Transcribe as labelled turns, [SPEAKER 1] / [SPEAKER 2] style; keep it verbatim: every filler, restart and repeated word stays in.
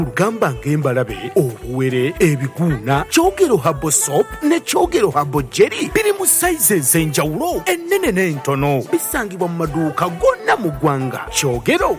[SPEAKER 1] Gamba ng'embalabe, obuwere, ebiguuna, Kyogero Herbal Soap ne Kyogero Herbal Jelly biri mu sayizi ez'enjawulo ennene n'entono. Bisangibwa mu maduuka gonna mu ggwanga. Kyogero